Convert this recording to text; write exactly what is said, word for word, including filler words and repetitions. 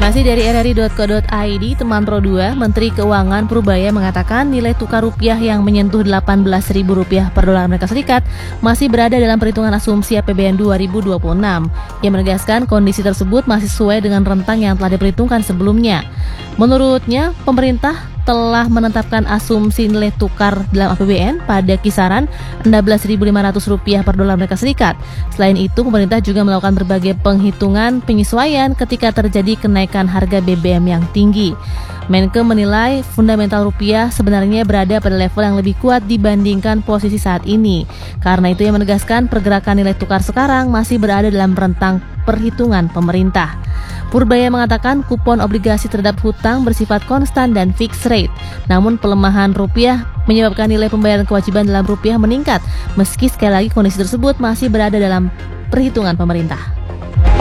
Masih dari r r i titik co titik i d, teman Pro dua, Menteri Keuangan Purbaya mengatakan nilai tukar rupiah yang menyentuh delapan belas ribu rupiah per dolar Amerika Serikat masih berada dalam perhitungan asumsi A P B N dua ribu dua puluh enam. Ia menegaskan kondisi tersebut masih sesuai dengan rentang yang telah diperhitungkan sebelumnya. Menurutnya, pemerintah telah menetapkan asumsi nilai tukar dalam A P B N pada kisaran enam belas ribu lima ratus rupiah per dolar Amerika Serikat. Selain itu, pemerintah juga melakukan berbagai penghitungan penyesuaian ketika terjadi kenaikan harga B B M yang tinggi. Menke menilai fundamental rupiah sebenarnya berada pada level yang lebih kuat dibandingkan posisi saat ini. Karena itu, ia menegaskan pergerakan nilai tukar sekarang masih berada dalam rentang perhitungan pemerintah. Purbaya mengatakan kupon obligasi terhadap hutang bersifat konstan dan fixed rate. Namun pelemahan rupiah menyebabkan nilai pembayaran kewajiban dalam rupiah meningkat, meski sekali lagi kondisi tersebut masih berada dalam perhitungan pemerintah.